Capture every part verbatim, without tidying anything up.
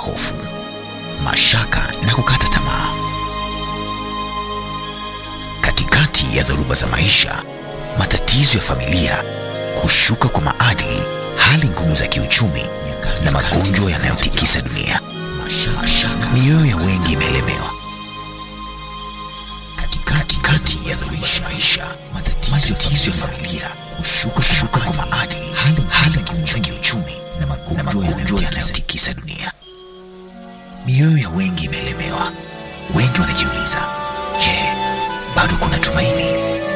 hofu, mashaka na kukata tamaa. Katikati ya dhoruba za maisha, matatizo ya familia, kushuka kwa maadili, hali ngumu za kiuchumi na magonjwa yanayotikisa dunia, mioyo ya wengi imelemewa. Katikati ya dhoruba za maisha, matatizo ya familia, kushuka kwa maadili, hali ngumu za kiuchumi na magonjwa yanayotikisa dunia, mioyo ya wengi imelemewa. Wengi wanajiuliza, je, bado kuna tumaini?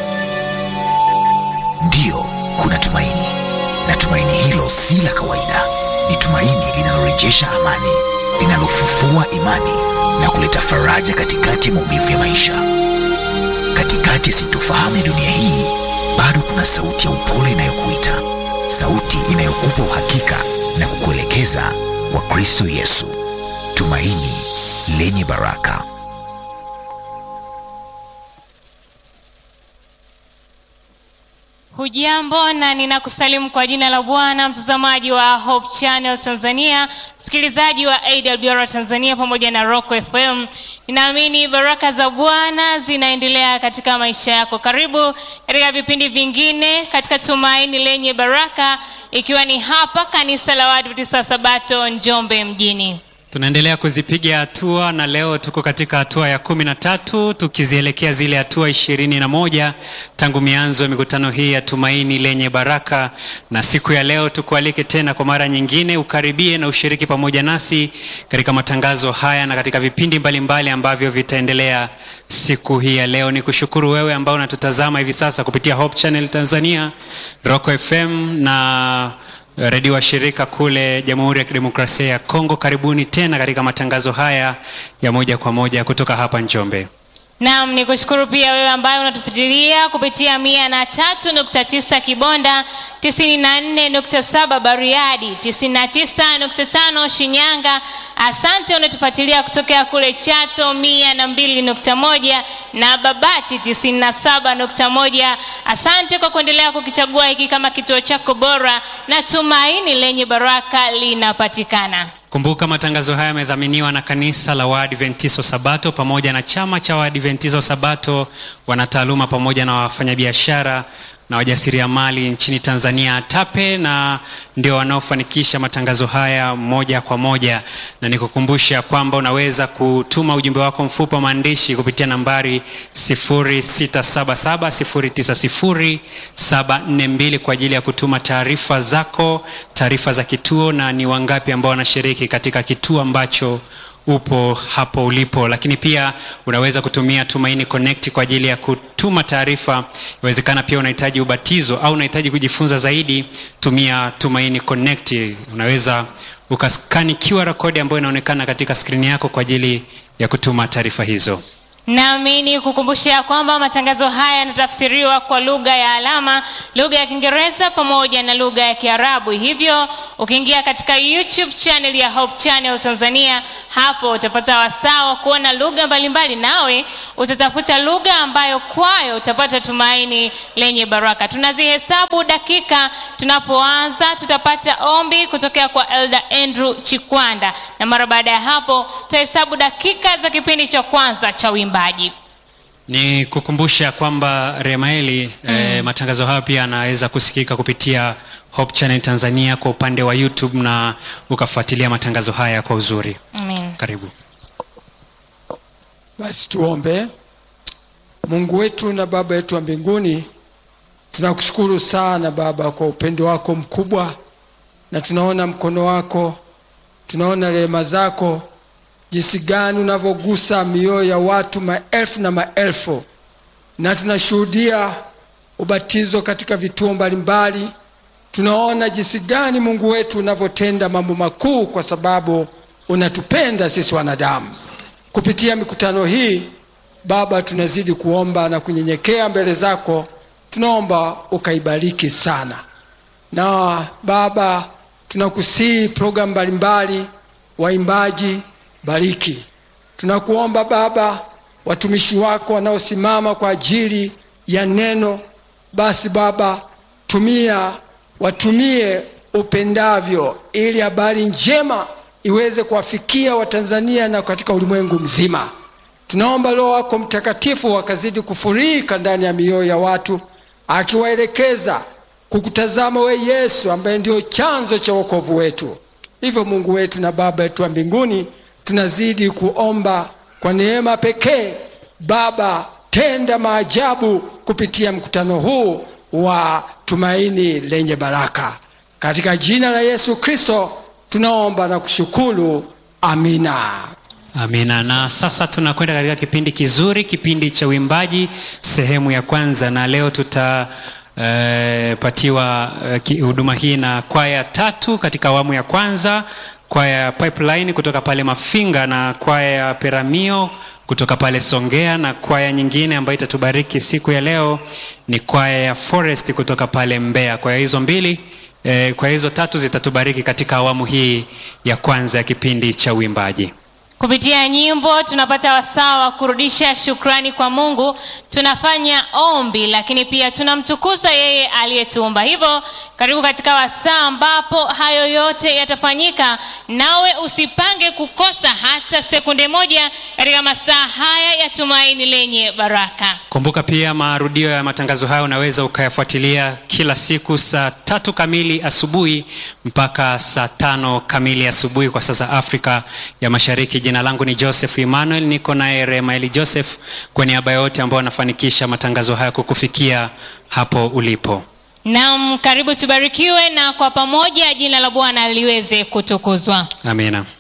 Ndiyo, kuna tumaini. Na tumaini hilo si la kawaida. Ni tumaini linalorejesha amani, linalofufua imani na kuleta faraja katikati ya maumivu ya maisha. Katikati ya sintofahamu ya dunia hii, bado kuna sauti ya upole inayokuita, sauti inayokupa uhakika na kukuelekeza kwa Kristo Yesu, tumaini lenye baraka. Hujambo na ninakusalimu kwa jina la Bwana, mtazamaji wa Hope Channel Tanzania, msikilizaji wa A W R Tanzania pamoja na Rock F M. Ninaamini baraka za Bwana zinaendelea katika maisha yako. Karibu katika vipindi vingine katika tumaini lenye baraka, ikiwa ni hapa kanisa la Waadventista Sabato Njombe mjini. Tunaendelea kuzipiga hatua na leo tuko katika hatua ya kumi na tatu tukizielekea zile hatua ishirini na moja tangu mianzo ya mikutano hii ya tumaini lenye baraka. Na siku ya leo tukualike tena kwa mara nyingine ukaribie na ushiriki pamoja nasi katika matangazo haya na katika vipindi mbalimbali ambavyo vitaendelea siku hii ya leo. Ni kushukuru wewe ambao unatutazama hivi sasa kupitia Hope Channel Tanzania, Rock F M na redio wa shirika kule Jamhuri ya Kidemokrasia ya Kongo. Karibuni tena katika matangazo haya ya moja kwa moja kutoka hapa Njombe. Naam, nikushukuru pia wewe ambaye unatufuatilia kupitia mia na tatu nukta tisa Kibonda, tisini na nne nukta saba Bariadi, tisini na tisa nukta tano Shinyanga. Asante unatufuatilia kutoka kule Chato mia na mbili nukta moja na Babati tisini na saba nukta moja. Asante kwa kuendelea kukichagua hiki kama kituo chako bora, na tumaini lenye baraka linapatikana. Kumbuka matangazo haya yamedhaminiwa na kanisa la Waadventista Sabato pamoja na chama cha Waadventista Sabato, wanataaluma pamoja na wafanyabiashara na wajasiriamali nchini Tanzania TAPE, na ndio wanaofanikisha matangazo haya moja kwa moja. Na nikukumbusha kwamba unaweza kutuma ujumbe wako mfupi wa maandishi kupitia nambari sifuri sita saba saba sifuri tisa sifuri saba nne mbili kwa ajili ya kutuma taarifa zako, taarifa za kituo na ni wangapi ambao wanashiriki katika kituo ambacho upo hapo ulipo. Lakini pia unaweza kutumia Tumaini Connect kwa ajili ya kutuma taarifa. Inawezekana pia unahitaji ubatizo au unahitaji kujifunza zaidi, tumia Tumaini Connect. Unaweza ukaskani Q R code ambayo inaonekana katika skrini yako kwa ajili ya kutuma taarifa hizo. Naamini kukumbusha kwamba matangazo haya yanatafsiriwa kwa lugha ya alama, lugha ya Kiingereza pamoja na lugha ya Kiarabu. Hivyo ukiingia katika YouTube channel ya Hope Channel Tanzania, hapo utapata wasaa wa kuona lugha mbalimbali, nawe utatafuta lugha ambayo kwayo utapata tumaini lenye baraka. Tunazihesabu dakika, tunapoanza tutapata ombi kutoka kwa Elder Andrew Chikwanda, na mara baada ya hapo tutahesabu dakika za kipindi cha kwanza cha wimbaji. Ni kukumbusha kwamba Remaeli mm. eh, matangazo haya pia yanaweza kusikika kupitia Hope Channel Tanzania kwa upande wa YouTube, na ukafuatilia matangazo haya kwa uzuri. Amen. Karibu. Basi tuombe. Mungu wetu na Baba yetu wa mbinguni, tunakushukuru sana Baba kwa upendo wako mkubwa, na tunaona mkono wako, tunaona rehema zako, jinsi gani unavyogusa mioyo ya watu maelfu na maelfu, na tunashuhudia ubatizo katika vituo mbalimbali. Tunaona jinsi gani Mungu wetu unavyotenda mambo makuu, kwa sababu unatupenda sisi wanadamu. Kupitia mikutano hii Baba, tunazidi kuomba na kunyenyekea mbele zako. Tunaomba ukaibariki sana. Na Baba, tunakusihi program mbalimbali, waimbaji, bariki. Tunakuomba Baba, watumishi wako wanaosimama kwa ajili ya neno, basi Baba, tumia watumie upendavyo, ili habari njema iweze kuwafikia Watanzania na katika ulimwengu mzima. Tunaomba Roho wako Mtakatifu akazidi kufurika ndani ya mioyo ya watu, akiwaelekeza kukutazama we Yesu ambaye ndio chanzo cha wokovu wetu. Hivyo Mungu wetu na Baba yetu wa mbinguni, tunazidi kuomba kwa neema pekee, Baba, tenda maajabu kupitia mkutano huu wa tumaini lenye baraka. Katika jina la Yesu Kristo tunaomba na kushukuru. Amina. Amina. Na sasa tunakwenda katika kipindi kizuri, kipindi cha uimbaji sehemu ya kwanza, na leo tuta Uh, patiwa uh, huduma hii na kwaya tatu katika awamu ya kwanza: kwaya Pipeline kutoka pale Mafinga, na kwaya Peramio kutoka pale Songea, na kwaya nyingine ambayo itatubariki siku ya leo ni kwaya ya Forest kutoka pale Mbeya. Kwaya hizo mbili eh, kwaya hizo tatu zitatubariki katika awamu hii ya kwanza ya kipindi cha uimbaji. Kupitia nyimbo tunapata wasaa wa kurudisha shukrani kwa Mungu, tunafanya ombi, lakini pia tunamtukuza yeye aliyetuumba. Hivyo karibu katika wasaa ambapo hayo yote yatafanyika, nawe usipange kukosa hata sekunde moja katika masaa haya ya tumaini lenye baraka. Kumbuka pia marudio ya matangazo hayo unaweza ukayafuatilia kila siku saa tatu kamili asubuhi mpaka saa tano kamili asubuhi kwa saa za Afrika ya Mashariki. Jina langu ni Joseph Emmanuel, niko naye Remaeli Joseph kwa niaba yote ambao wanafanikisha matangazo haya kukufikia hapo ulipo. Naam, karibu tubarikiwe na kwa pamoja jina la Bwana liweze kutukuzwa. Amina.